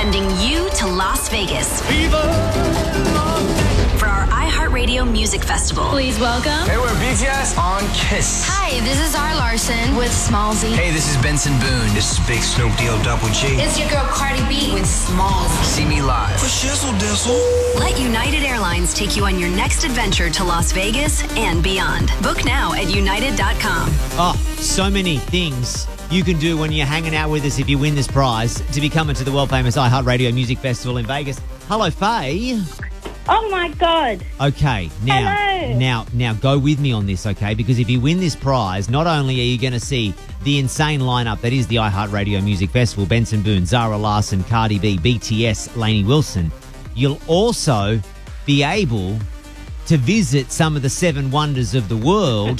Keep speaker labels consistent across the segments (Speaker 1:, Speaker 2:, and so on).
Speaker 1: sending you to Las Vegas for our iHeartRadio Music Festival.
Speaker 2: Please welcome.
Speaker 3: Hey, we're BTS on KISS.
Speaker 4: Hi, this is Zara Larson with Smallzy.
Speaker 3: Hey, this is Benson Boone. This is Big Snoop Deal Double G.
Speaker 4: It's your girl Cardi B with Smallzy.
Speaker 3: See me live.
Speaker 1: Let United Airlines take you on your next adventure to Las Vegas and beyond. Book now at united.com.
Speaker 5: Oh, so many things you can do when you're hanging out with us if you win this prize to be coming to the world-famous iHeartRadio Music Festival in Vegas. Hello, Faye.
Speaker 6: Oh, my God.
Speaker 5: Okay, now go with me on this, okay? Because if you win this prize, not only are you going to see the insane lineup that is the iHeartRadio Music Festival, Benson Boone, Zara Larson, Cardi B, BTS, Lainey Wilson, you'll also be able to visit some of the seven wonders of the world,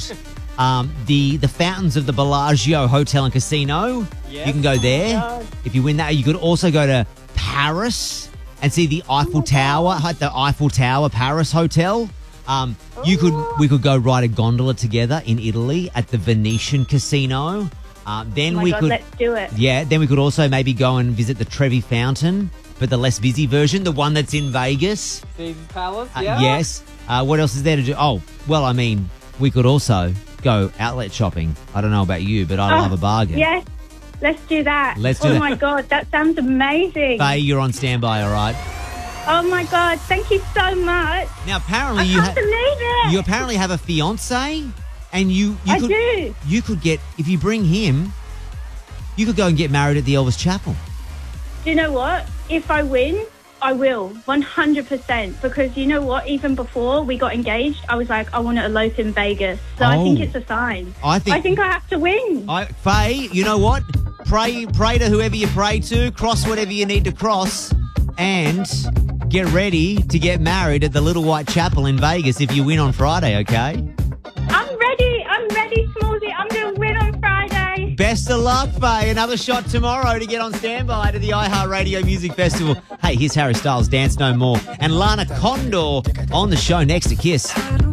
Speaker 5: the fountains of the Bellagio Hotel and Casino. Yep. You can go there.
Speaker 6: God.
Speaker 5: If you win that, you could also go to Paris and see the Eiffel Tower, the Eiffel Tower Paris Hotel. We could go ride a gondola together in Italy at the Venetian Casino. Then
Speaker 6: let's do it.
Speaker 5: Yeah, then we could also maybe go and visit the Trevi Fountain, but the less busy version, the one that's in Vegas.
Speaker 7: Caesar's Palace, yeah.
Speaker 5: Yes. What else is there to do? Oh, well, I mean, we could also go outlet shopping. I don't know about you, but I love a bargain.
Speaker 6: Yes, let's do that.
Speaker 5: Oh,
Speaker 6: my God, that sounds amazing.
Speaker 5: Faye, you're on standby, all right?
Speaker 6: Oh, my God, thank you so much.
Speaker 5: Now, apparently
Speaker 6: I can't believe it.
Speaker 5: you apparently have a fiancé, and
Speaker 6: I do.
Speaker 5: You could get, if you bring him, you could go and get married at the Elvis Chapel.
Speaker 6: Do you know what? If I win, I will, 100%. Because you know what? Even before we got engaged, I was like, I want to elope in Vegas. So I think it's a sign. I think I have to win.
Speaker 5: Faye, you know what? Pray to whoever you pray to, cross whatever you need to cross, and get ready to get married at the Little White Chapel in Vegas if you win on Friday, okay?
Speaker 6: I'm ready, Smallzy. I'm going to win on Friday.
Speaker 5: Best of luck, Faye. Another shot tomorrow to get on standby to the iHeartRadio Music Festival. Hey, here's Harry Styles, Dance No More, and Lana Condor on the show next to KISS.